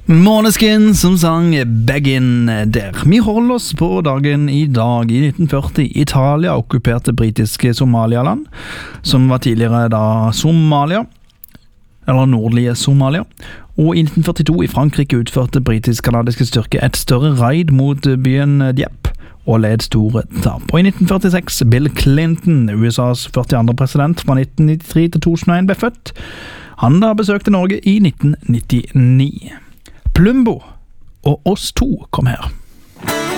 Måneskin som sang Begin der. Vi holder oss på dagen i dag. I 1940 Italia okkuperte britiske Somalialand, som var tidligere da Somalia, eller nordlige Somalia. Og i 1942 i Frankrike utførte britisk-kanadiske styrker et større raid mot byen Dieppe og led store tap. Og i 1946 Bill Clinton, USAs 42. president fra 1993 til 2001, ble født. Han da besøkte Norge i 1999. Plumbo og oss to kom her.